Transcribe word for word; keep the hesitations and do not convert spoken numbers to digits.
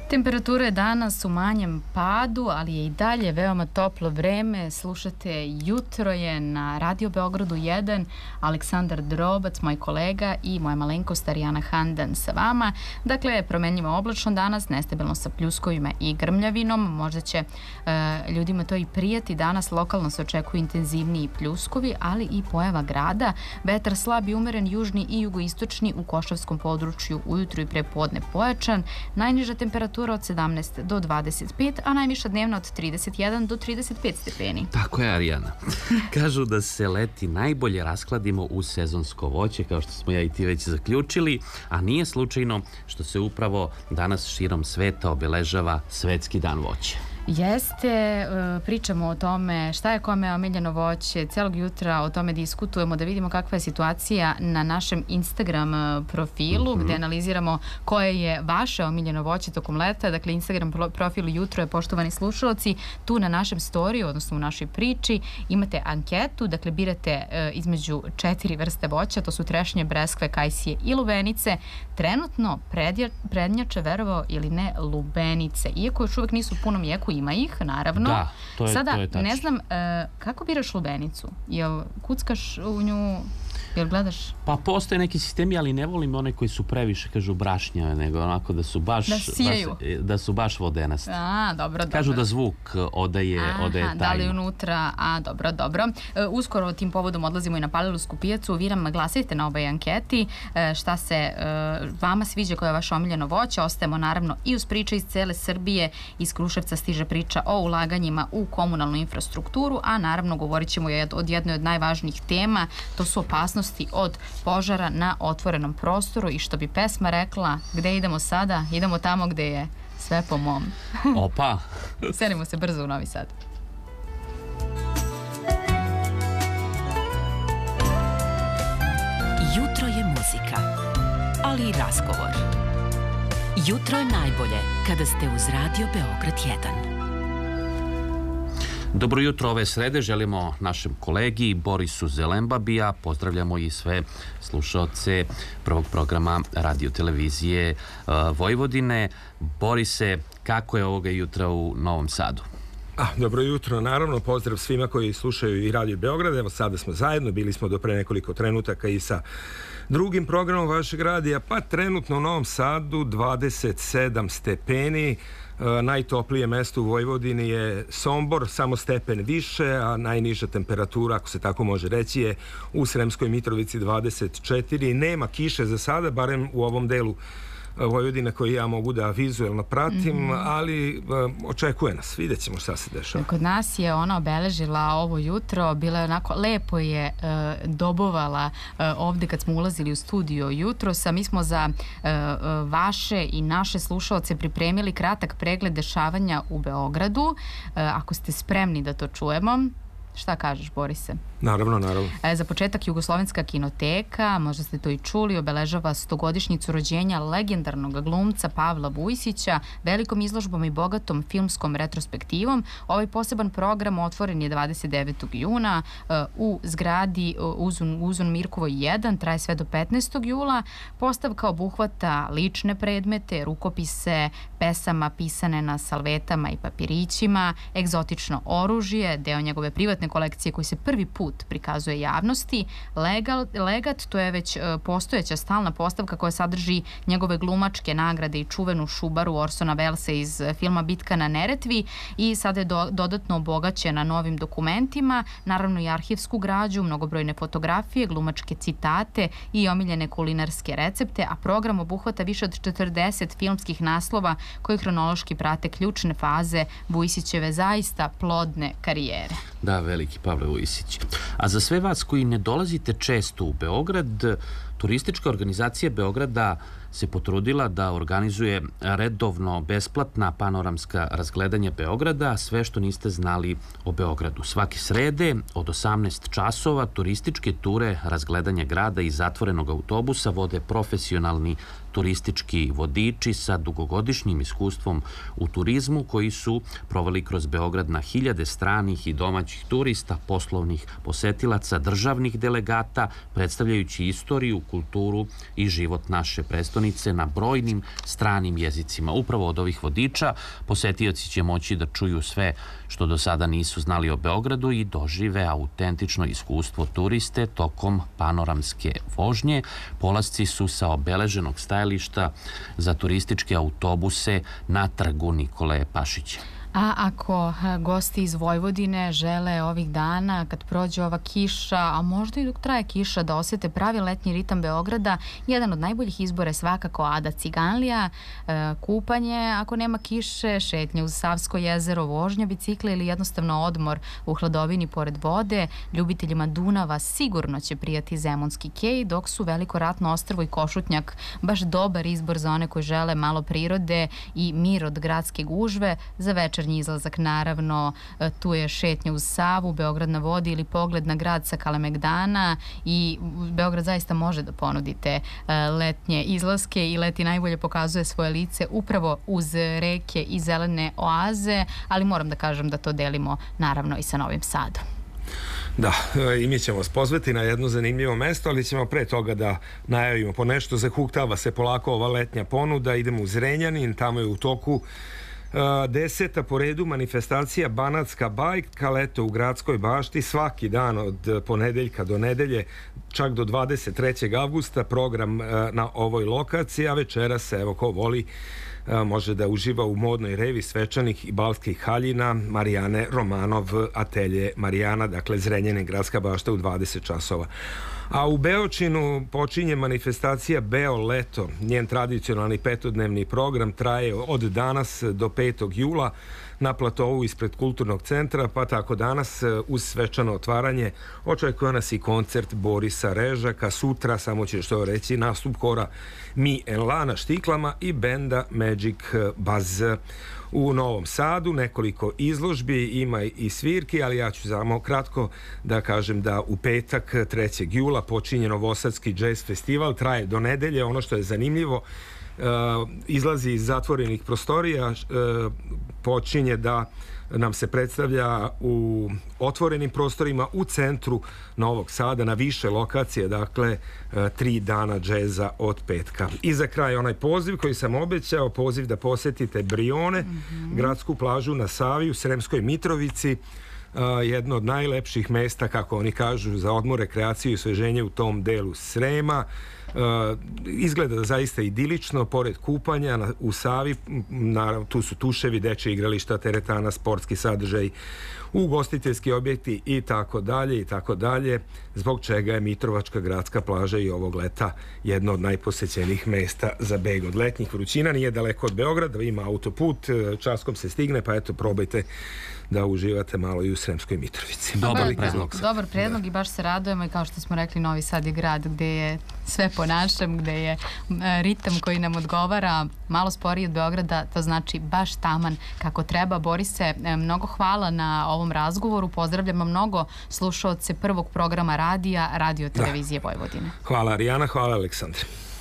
Temperatura je danas u manjem padu, ali je i dalje veoma toplo vreme. Slušate Jutro je na Radio Beogradu jedan, Aleksandar Drobac, moj kolega, i moja malenkost Arijana Handan sa vama. Dakle, promenljivo oblačno danas, nestabilno sa pljuskovima i grmljavinom. Možda će e, ljudima to i prijati. Danas lokalno se očekuju intenzivniji pljuskovi, ali i pojava grada. Vetar slab i umeren, južni i jugoistočni, u Košavskom području ujutru i prepodne pojačan. Najniža temperatura od sedamnaest do dvadeset pet, a najviša dnevna od trideset jedan do trideset pet stepeni. Tako je, Arijana. Kažu da se leti najbolje raskladimo u sezonsko voće, kao što smo ja i ti već zaključili, a nije slučajno što se upravo danas širom sveta obeležava Svetski dan voća. Jeste, pričamo o tome šta je kome omiljeno voće, celog jutra o tome diskutujemo, da vidimo kakva je situacija na našem Instagram profilu, mm-hmm. gde analiziramo koje je vaše omiljeno voće tokom leta. Dakle, Instagram profil Jutro je, poštovani slušalci, tu na našem storiju, odnosno u našoj priči, imate anketu, dakle, birate između četiri vrste voća, to su trešnje, breskve, kajsije i lubenice. Trenutno predja, prednjače, verovao ili ne, lubenice, iako još uvek nisu u punom jeku, ima ih, naravno. Da, to je, Sada, to je tačno. ne znam, e, kako biraš lubenicu? Jel kuckaš u nju, jel gledaš? Pa postoje neki sistemi, ali ne volim one koji su previše, kažu, brašnjave, nego onako da su baš... Da sijaju. Baš, da su baš vodenasti. A, dobro, dobro. Kažu da zvuk odaje, Aha, odaje tajnu. da li unutra, a, dobro, dobro. E, uskoro tim povodom odlazimo i na Palilulsku pijacu. Vi nam glasajte na ovoj anketi e, šta se e, vama sviđa, koje je vaše omiljeno voće. Ostajemo naravno i uz priče iz cele Srbije. Iz Kruševca stiže priča o ulaganjima u komunalnu infrastrukturu, a naravno govorit ćemo od jednoj od najvažnijih tema, to su opasnosti od požara na otvorenom prostoru i što bi pesma rekla, gde idemo sada? Idemo tamo gde je sve po mom. Opa! Selimo se brzo u Novi Sad. Jutro je muzika, ali i razgovor. Jutro je najbolje kada ste uz Radio Beograd jedan. Dobro jutro ove srede želimo našem kolegi Borisu Zelembabija, pozdravljamo i sve slušaoce prvog programa radio televizije uh, Vojvodine. Borise, kako je ovoga jutra u Novom Sadu? Ah, dobro jutro, naravno, pozdrav svima koji slušaju i Radio Beograd. Evo sada smo zajedno, bili smo do pre nekoliko trenutaka i sa drugim programom vašeg radija, pa trenutno u Novom Sadu dvadeset sedam stepeni. E, najtoplije mesto u Vojvodini je Sombor, samo stepen više, a najniža temperatura, ako se tako može reći, je u Sremskoj Mitrovici dvadeset četiri. Nema kiše za sada, barem u ovom delu Vojvodine koji ja mogu da vizuelno pratim, mm-hmm. ali uh, očekuje nas, vidjet ćemo šta se dešava. Kod nas je ona obeležila ovo jutro, bila je onako, lepo je uh, dobovala uh, ovde kad smo ulazili u studio jutro. Sa mi smo za uh, uh, vaše i naše slušalce pripremili kratak pregled dešavanja u Beogradu. Uh, ako ste spremni da to čujemo, šta kažeš, Borise? Naravno, naravno. E, za početak, Jugoslovenska kinoteka, možda ste to i čuli, obeležava stogodišnjicu rođenja legendarnog glumca Pavla Vujsića velikom izložbom i bogatom filmskom retrospektivom. Ovaj poseban program otvoren je dvadeset devetog juna e, u zgradi Uzun, Uzun Mirkovoj jedan, traje sve do petnaestog jula. Postavka obuhvata lične predmete, rukopise, pesama pisane na salvetama i papirićima, egzotično oružje, deo njegove privatne kolekcije koji se prvi put prikazuje javnosti. Legal, legat, to je već postojeća stalna postavka koja sadrži njegove glumačke nagrade i čuvenu šubaru Orsona Wellesa iz filma Bitka na Neretvi i sada je do, dodatno obogaćena novim dokumentima, naravno i arhivsku građu, mnogobrojne fotografije, glumačke citate i omiljene kulinarske recepte, a program obuhvata više od četrdeset filmskih naslova koji hronološki prate ključne faze Vujsićeve zaista plodne karijere. Da, veliki Pavle Vujsić. A za sve vas koji ne dolazite često u Beograd, turistička organizacija Beograda se potrudila da organizuje redovno besplatna panoramska razgledanja Beograda, sve što niste znali o Beogradu. Svake srede od osamnaest časova turističke ture razgledanja grada iz zatvorenog autobusa vode profesionalni turistički vodiči sa dugogodišnjim iskustvom u turizmu koji su proveli kroz Beograd na hiljade stranih i domaćih turista, poslovnih posetilaca, državnih delegata, predstavljajući istoriju, kulturu i život naše prestonice prestonice na brojnim stranim jezicima. Upravo od ovih vodiča posetioci će moći da čuju sve što do sada nisu znali o Beogradu i dožive autentično iskustvo turiste tokom panoramske vožnje. Polasci su sa obeleženog stajališta za turističke autobuse na trgu Nikole Pašića. A ako gosti iz Vojvodine žele ovih dana, kad prođe ova kiša, a možda i dok traje kiša, da osjete pravi letnji ritam Beograda, jedan od najboljih izbora je svakako Ada Ciganlija, kupanje ako nema kiše, šetnje uz Savsko jezero, vožnja bicikla ili jednostavno odmor u hladovini pored vode. Ljubiteljima Dunava sigurno će prijati Zemunski kej, dok su Veliko ratno ostrvo i Košutnjak baš dobar izbor za one koji žele malo prirode i mir od gradske gužve. Za večernji izlazak, naravno, tu je šetnja uz Savu, Beograd na vodi ili pogled na grad sa Kalemegdana i Beograd zaista može da ponudite letnje izlaske i leti najbolje pokazuje svoje lice upravo uz reke i zelene oaze, ali moram da kažem da to delimo naravno i sa Novim Sadom. Da, i mi ćemo vas pozvati na jedno zanimljivo mesto, ali ćemo pre toga da najavimo po nešto. Zahuktava se polako ova letnja ponuda, idemo u Zrenjanin, tamo je u toku deseta po redu manifestacija Banatska bajka, leto u Gradskoj bašti, svaki dan od ponedeljka do nedelje, čak do dvadeset trećeg avgusta, program na ovoj lokaciji, a večera se, evo ko voli, može da uživa u modnoj revi svečanih i balskih haljina Marijane Romanov, atelje Marijana, dakle Zrenjanin, Gradska bašta u dvadeset časova. A u Beočinu počinje manifestacija Beo leto. Njen tradicionalni petodnevni program traje od danas do petog jula na platovu ispred Kulturnog centra, pa tako danas uz svečano otvaranje očekuje nas i koncert Borisa Režaka. Sutra, samo ću što reći, nastup kora Mi en La na štiklama i benda Magic Buzz. U Novom Sadu nekoliko izložbi, ima i svirki, ali ja ću samo kratko da kažem da u petak trećeg jula počinje Novosadski jazz festival, traje do nedelje. Ono što je zanimljivo, izlazi iz zatvorenih prostorija, počinje da nam se predstavlja u otvorenim prostorima u centru Novog Sada na više lokacije, dakle tri dana džeza od petka. I za kraj onaj poziv koji sam obećao, poziv da posetite Brione, mm-hmm. gradsku plažu na Savi u Sremskoj Mitrovici, jedno od najlepših mesta, kako oni kažu, za odmor, rekreaciju i osveženje u tom delu Srema. Izgleda zaista idilično, pored kupanja u Savi, naravno tu su tuševi, dečje igrališta, teretana, sportski sadržaj, ugostiteljski objekti i tako dalje i tako dalje, zbog čega je Mitrovačka gradska plaža i ovog leta jedno od najposećenijih mesta za beg od letnjih vrućina. Nije daleko od Beograda, ima autoput, časkom se stigne, pa eto, probajte da uživate malo i u Sremskoj Mitrovici. Dobar predlog. Dobar predlog i baš se radujemo i kao što smo rekli, Novi Sad je grad gde je sve po našem, gde je ritam koji nam odgovara malo sporiji od Beograda, to znači baš taman kako treba. Borise, mnogo hvala na ovom razgovoru, pozdravljamo mnogo slušaoce prvog programa radija, Radio Televizije Vojvodine. Hvala Arijana, hvala Aleksandre.